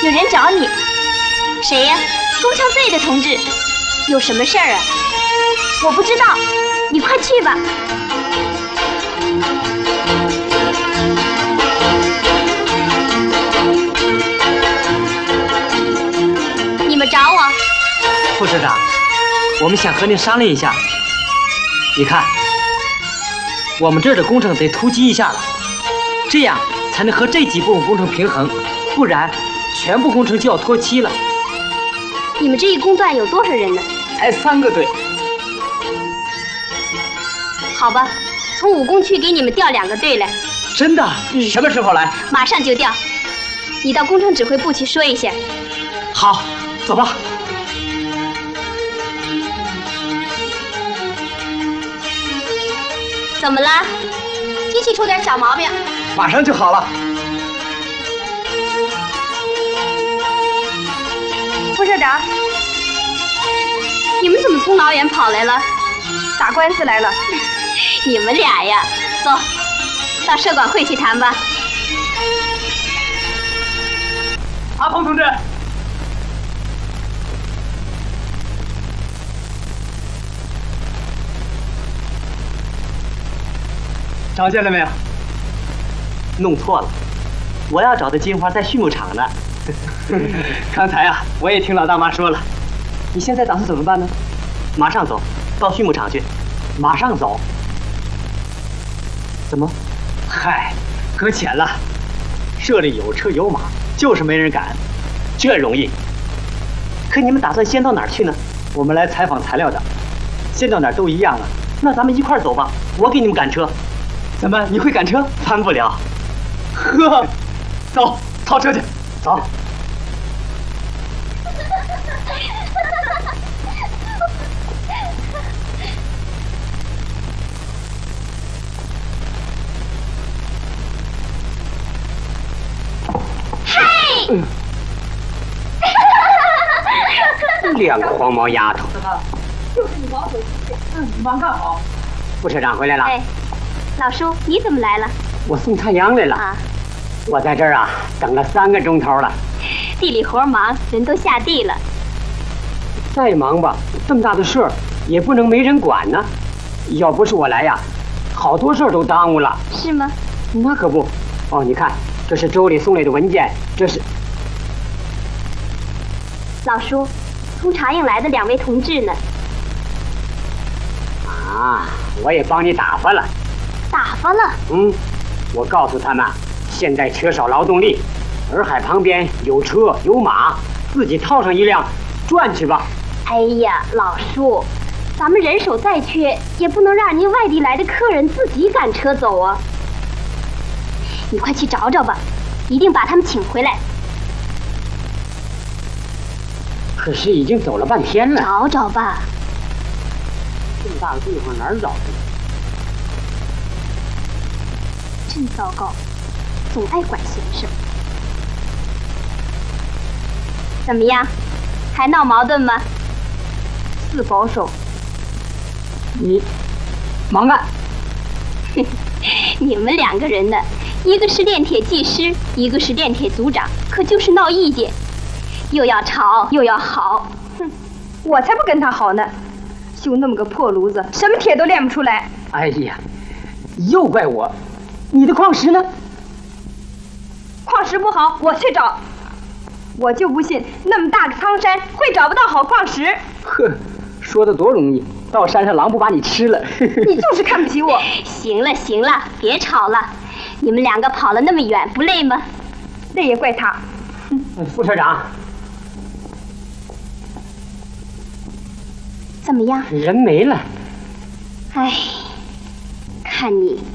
有人找你。谁呀？工程队的同志。有什么事儿啊？我不知道，你快去吧。你们找我？ 副社长，我们想和您商量一下。你看，我们这儿的工程得突击一下了，这样才能和这几部分工程平衡，不然全部工程就要拖期了。 你们这一工段有多少人呢？ 才3个队。 好吧，从武工区给你们调2个队来。 真的？什么时候来？ 马上就调。你到工程指挥部去说一下。 好，走吧。 怎么了？机器出点小毛病。 马上就好了。 副社长，你们怎么从老远跑来了？打官司来了。你们俩呀，走，到社管会去谈吧。 阿鹏同志，找见了没有？弄错了，我要找的金花在畜牧场呢。刚才啊，我也听老大妈说了。你现在打算怎么办呢？马上走，到畜牧场去。马上走？怎么？嗨，搁浅了。这里有车有马，就是没人赶。这容易？可你们打算先到哪儿去呢？我们来采访材料的，先到哪儿都一样啊。那咱们一块儿走吧，我给你们赶车。怎么？你会赶车？翻不了。呵，走，操车去，走。 两个黄毛丫头。 就是你毛手细线，忙干好。 副社长回来了。 哎，老叔，你怎么来了？ 我送太阳来了。 啊， 我在这儿啊，等了3个钟头了。 地里活忙，人都下地了。 再忙吧，这么大的事儿也不能没人管呢。要不是我来呀，好多事儿都耽误了。 是吗？ 那可不。哦，你看，这是州里送来的文件，这是。 老叔，从茶营来的2位同志呢。 啊，我也帮你打发了。 打发了？ 我告诉他们，现在缺少劳动力，洱海旁边有车有马，自己套上一辆，转去吧。 哎呀，老叔，咱们人手再缺，也不能让您外地来的客人自己赶车走啊。你快去找找吧，一定把他们请回来。 可是已经走了半天了。 找找吧。 这么大的地方哪儿找去？ 真糟糕，总爱管闲事。怎么样，还闹矛盾吗？ 是保守。 你忙干。 你们2个人呢，一个是炼铁技师，一个是炼铁组长，可就是闹意见，又要吵又要好。 哼，我才不跟他好呢！就那么个破炉子，什么铁都炼不出来。 哎呀，又怪我！你的矿石呢？ 矿石不好，我去找。我就不信那么大个苍山会找不到好矿石。 呵，说的多容易，到山上狼不把你吃了。 你就是看不起我。 行了行了，别吵了。你们2个跑了那么远，不累吗？ 累也怪他。 副社长， 怎么样？ 人没了。 哎，看你